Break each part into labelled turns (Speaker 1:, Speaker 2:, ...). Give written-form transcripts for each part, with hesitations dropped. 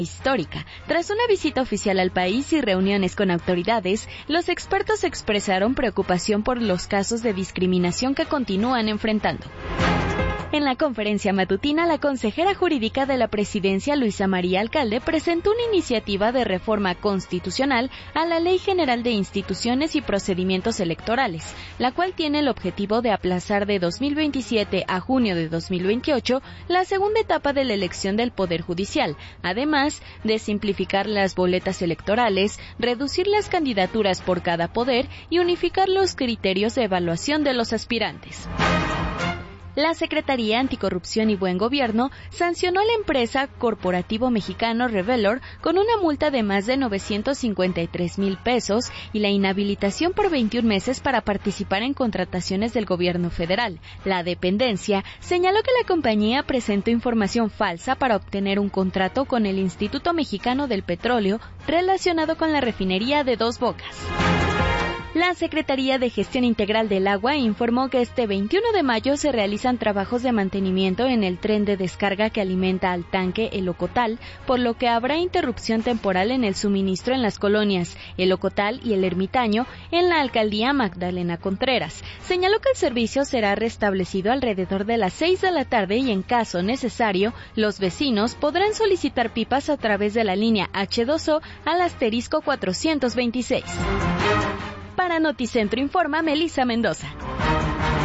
Speaker 1: histórica. Tras una visita oficial al país y reuniones con autoridades, los expertos expresaron preocupación por los casos de discriminación que continúan enfrentando. En la conferencia matutina, la consejera jurídica de la presidencia, Luisa María Alcalde, presentó una iniciativa de reforma constitucional a la Ley General de Instituciones y Procedimientos Electorales, la cual tiene el objetivo de aplazar de 2027 a junio de 2028 la segunda etapa de la elección del Poder Judicial, además de simplificar las boletas electorales, reducir las candidaturas por cada poder y unificar los criterios de evaluación de los aspirantes. La Secretaría Anticorrupción y Buen Gobierno sancionó a la empresa Corporativo Mexicano Revelor con una multa de más de 953,000 pesos y la inhabilitación por 21 meses para participar en contrataciones del gobierno federal. La dependencia señaló que la compañía presentó información falsa para obtener un contrato con el Instituto Mexicano del Petróleo relacionado con la refinería de Dos Bocas. La Secretaría de Gestión Integral del Agua informó que este 21 de mayo se realizan trabajos de mantenimiento en el tren de descarga que alimenta al tanque El Ocotal, por lo que habrá interrupción temporal en el suministro en las colonias El Ocotal y El Ermitaño en la alcaldía Magdalena Contreras. Señaló que el servicio será restablecido alrededor de las 6 de la tarde y en caso necesario, los vecinos podrán solicitar pipas a través de la línea H2O al asterisco 426. Para Noticentro informa Melissa Mendoza.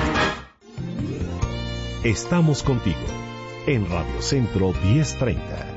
Speaker 2: Estamos contigo en Radio Centro 1030.